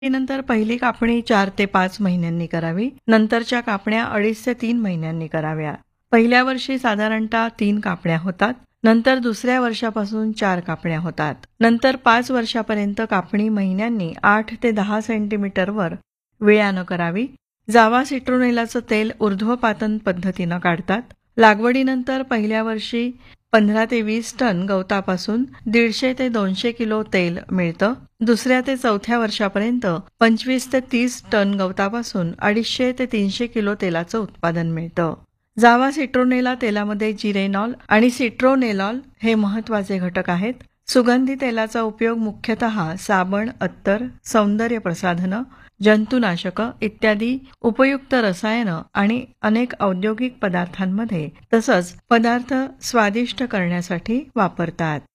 नंतर पहिली कापणी 4 ते 5 महिन्यांनी करावी. नंतरच्या कापण्या 2.5 ते 3 महिन्यांनी कराव्या. पहिल्या वर्षी साधारणतः 3 कापण्या होतात. नंतर दुसऱ्या वर्षापासून 4 कापण्या होतात. नंतर 5 वर्षापर्यंत कापणी महिन्यांनी 8 ते 10 सेंटीमीटरवर विळ्यानं करावी. जावा सिट्रोनेलाचं तेल ऊर्ध्वपातन पद्धतीनं काढतात. लागवडीनंतर पहिल्या वर्षी 15 ते 20 टन गवतापासून 150 ते 200 किलो तेल मिळतं. दुसऱ्या ते चौथ्या वर्षापर्यंत 25 ते 30 टन गवतापासून 250 ते 300 किलो तेलाचं उत्पादन मिळतं. जावा सिट्रोनेला तेलामध्ये जिरेनॉल आणि सिट्रोनेलॉल हे महत्वाचे घटक आहेत. सुगंधी तेलाचा उपयोग मुख्यतः साबण, अत्तर, सौंदर्य प्रसाधनं, जंतुनाशक इत्यादी उपयुक्त रसायनं आणि अनेक औद्योगिक पदार्थांमध्ये तसंच पदार्थ स्वादिष्ट करण्यासाठी वापरतात.